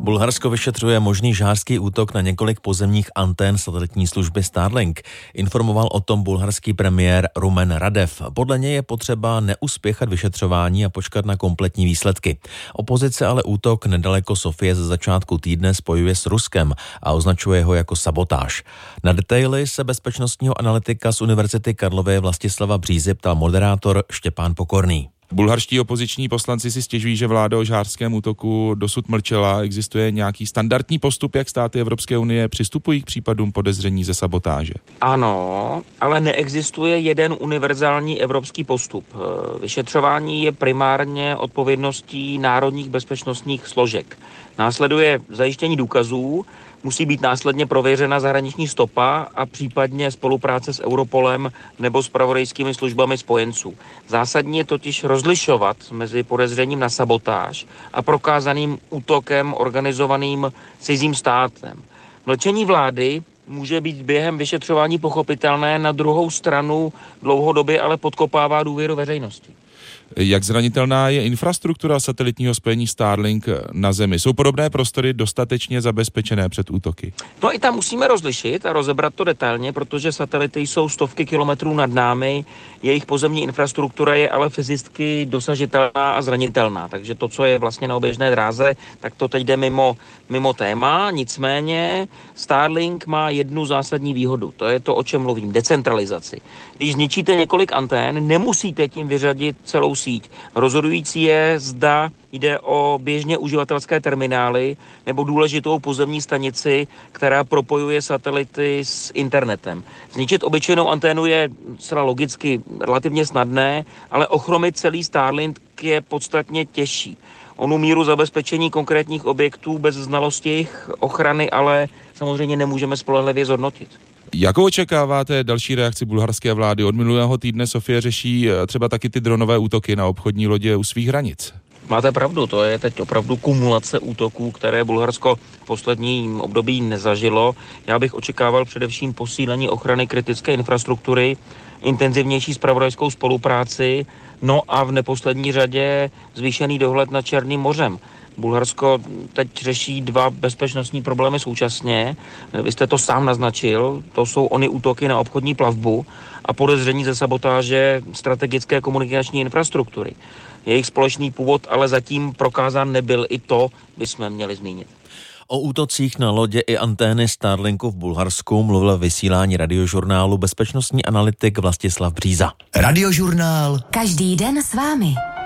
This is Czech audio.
Bulharsko vyšetřuje možný žhářský útok na několik pozemních antén satelitní služby Starlink. Informoval o tom bulharský premiér Rumen Radev. Podle něj je potřeba neuspěchat vyšetřování a počkat na kompletní výsledky. Opozice ale útok nedaleko Sofie ze začátku týdne spojuje s Ruskem a označuje ho jako sabotáž. Na detaily se bezpečnostního analytika z Univerzity Karlovy Vlastislava Břízy ptal moderátor Štěpán Pokorný. Bulharští opoziční poslanci si stěžují, že vláda o žhářském útoku dosud mlčela. Existuje nějaký standardní postup, jak státy Evropské unie přistupují k případům podezření ze sabotáže? Ano, ale neexistuje jeden univerzální evropský postup. Vyšetřování je primárně odpovědností národních bezpečnostních složek. Následuje zajištění důkazů, musí být následně prověřena zahraniční stopa a případně spolupráce s Europolem nebo s zpravodajskými službami spojenců. Zásadní je totiž rozlišovat mezi podezřením na sabotáž a prokázaným útokem organizovaným cizím státem. Mlčení vlády může být během vyšetřování pochopitelné, na druhou stranu dlouhodobě ale podkopává důvěru veřejnosti. Jak zranitelná je infrastruktura satelitního spojení Starlink na Zemi? Jsou podobné prostory dostatečně zabezpečené před útoky? No i tam musíme rozlišit a rozebrat to detailně, protože satelity jsou stovky kilometrů nad námi, jejich pozemní infrastruktura je ale fyzicky dosažitelná a zranitelná, takže to, co je vlastně na oběžné dráze, tak to teď jde mimo téma, nicméně Starlink má jednu zásadní výhodu, to je to, o čem mluvím, decentralizaci. Když zničíte několik antén, nemusíte tím vyřadit celou síť. Rozhodující je, zda jde o běžně uživatelské terminály nebo důležitou pozemní stanici, která propojuje satelity s internetem. Zničit obyčejnou anténu je zcela logicky relativně snadné, ale ochromit celý Starlink je podstatně těžší. Onu míru zabezpečení konkrétních objektů bez znalosti jejich ochrany ale samozřejmě nemůžeme spolehlivě zhodnotit. Jakou očekáváte další reakci bulharské vlády? Od minulého týdne Sofie řeší třeba taky ty dronové útoky na obchodní lodě u svých hranic. Máte pravdu, to je teď opravdu kumulace útoků, které Bulharsko v posledním období nezažilo. Já bych očekával především posílení ochrany kritické infrastruktury, intenzivnější zpravodajskou spolupráci, no a v neposlední řadě zvýšený dohled nad Černým mořem. Bulharsko teď řeší dva bezpečnostní problémy současně. Vy jste to sám naznačil, to jsou ony útoky na obchodní plavbu a podezření ze sabotáže strategické komunikační infrastruktury. Jejich společný původ ale zatím prokázán nebyl, i to bychom měli zmínit. O útocích na lodě i antény Starlinku v Bulharsku mluvil vysílání Radiožurnálu bezpečnostní analytik Vlastislav Bříza. Radiožurnál. Každý den s vámi.